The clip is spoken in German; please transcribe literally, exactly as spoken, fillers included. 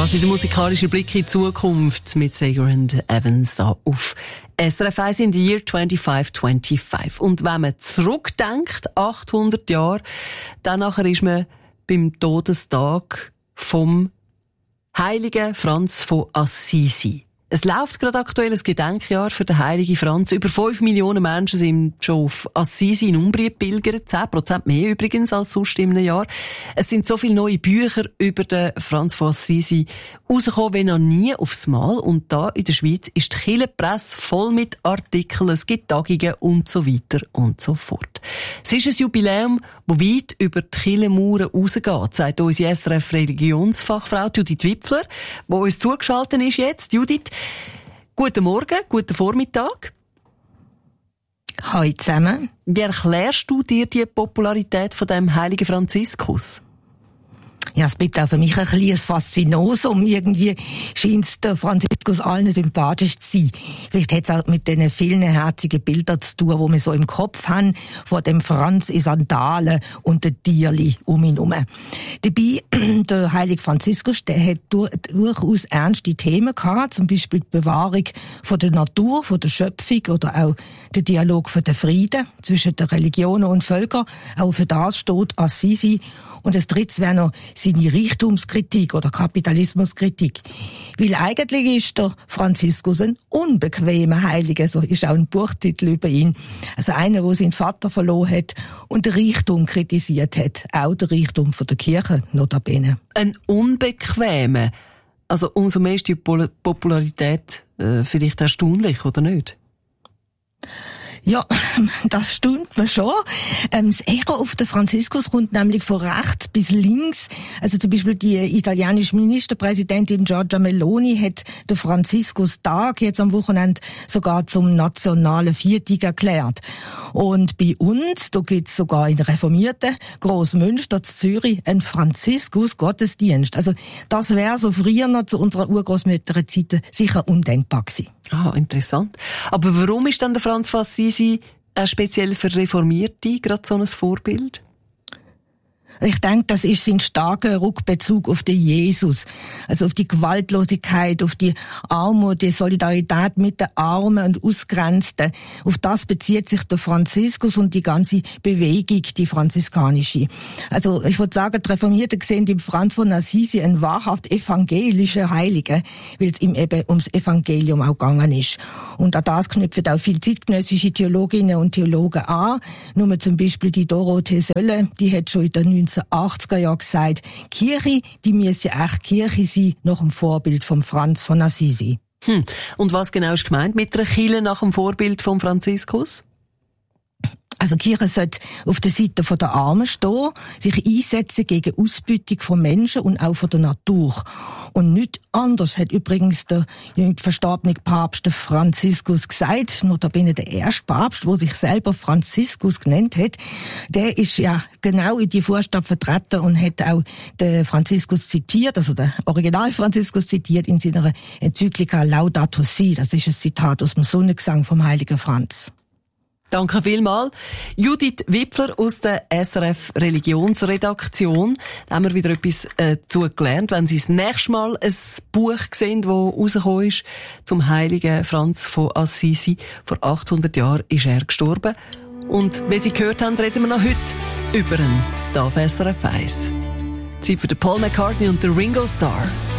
quasi der musikalische Blick in die Zukunft mit Sager und Evans da auf S R F eins in the year twenty-five twenty-five. Und wenn man zurückdenkt, achthundert Jahre, dann nachher ist man beim Todestag vom heiligen Franz von Assisi. Es läuft gerade aktuell ein Gedenkjahr für den heiligen Franz. Über fünf Millionen Menschen sind schon auf Assisi in Umbrien pilgert. zehn Prozent mehr übrigens als sonst in einem Jahr. Es sind so viele neue Bücher über den Franz von Assisi rausgekommen wie noch nie aufs Mal. Und da in der Schweiz ist die Kirchenpresse voll mit Artikeln. Es gibt Tagungen und so weiter und so fort. Es ist ein Jubiläum, das weit über die Kirchenmauern rausgeht, sagt unsere S R F-Religionsfachfrau Judith Wipfler, die uns zugeschaltet ist jetzt. Judith, guten Morgen, guten Vormittag. Hallo zusammen. Wie erklärst du dir die Popularität von dem heiligen Franziskus? Ja, es bleibt auch für mich ein kleines Faszinosum. Irgendwie scheint es der Franziskus allen sympathisch zu sein. Vielleicht hat es auch mit den vielen herzigen Bildern zu tun, die wir so im Kopf haben, von dem Franz in Sandalen und den Tierli um ihn herum. Dabei, der heilige Franziskus, der hat durchaus ernste Themen gehabt, zum Beispiel die Bewahrung von der Natur, von der Schöpfung oder auch der Dialog für den Frieden zwischen den Religionen und Völkern. Auch für das steht Assisi. Und das dritte wäre noch seine Reichtumskritik oder Kapitalismuskritik. Weil eigentlich ist der Franziskus ein unbequemer Heiliger, so ist auch ein Buchtitel über ihn. Also einer, der seinen Vater verloren hat und den Reichtum kritisiert hat. Auch der Reichtum von der Kirche, notabene. Ein unbequemer. Also umso mehr ist die Popularität äh, vielleicht erstaunlich, oder nicht? Ja, das stimmt mir schon. Ähm, das Echo auf den Franziskus kommt nämlich von rechts bis links. Also zum Beispiel die italienische Ministerpräsidentin Giorgia Meloni hat den Franziskus-Tag jetzt am Wochenende sogar zum nationalen Viertag erklärt. Und bei uns, da gibt's sogar in der reformierten Grossmünster zu Zürich einen Franziskus-Gottesdienst. Also das wäre so früher noch zu unserer Urgroßmütterzeit sicher undenkbar gewesen. Ah, interessant. Aber warum ist dann der Franz von Assisi äh, speziell für Reformierte gerade so ein Vorbild? Ich denke, das ist sein starker Rückbezug auf den Jesus. Also auf die Gewaltlosigkeit, auf die Armut, die Solidarität mit den Armen und Ausgrenzten. Auf das bezieht sich der Franziskus und die ganze Bewegung, die franziskanische. Also ich würde sagen, die Reformierten sehen im Franz von Assisi einen wahrhaft evangelischen Heiligen, weil es ihm eben ums Evangelium auch gegangen ist. Und an das knüpfen auch viele zeitgenössische Theologinnen und Theologen an. Nur zum Beispiel die Dorothee Sölle, die hat schon in den neunzehnhundertachtziger Jahren gesagt, Kirche, die müsse echt Kirche sein, nach dem Vorbild vom Franz von Assisi. Hm. Und was genau ist gemeint mit einer Kirche nach dem Vorbild vom Franziskus? Also die Kirche sollte auf der Seite der Armen stehen, sich einsetzen gegen Ausbeutung von Menschen und auch von der Natur. Und nicht anders hat übrigens der verstorbene Papst Franziskus gesagt, notabene der erste Papst, der sich selber Franziskus genannt hat, der ist ja genau in die Fußstapfen vertreten und hat auch den Franziskus zitiert, also den Original Franziskus zitiert in seiner Enzyklika Laudato Si. Das ist ein Zitat aus dem Sonnengesang vom heiligen Franz. Danke vielmals. Judith Wipfler aus der S R F Religionsredaktion. Da haben wir wieder etwas äh, zugelernt. Wenn Sie das nächste Mal ein Buch sehen, das rausgekommen ist, zum heiligen Franz von Assisi. Vor achthundert Jahren ist er gestorben. Und wie Sie gehört haben, reden wir noch heute über ihn. Da auf S R F eins. Zeit für den Paul McCartney und den Ringo Starr.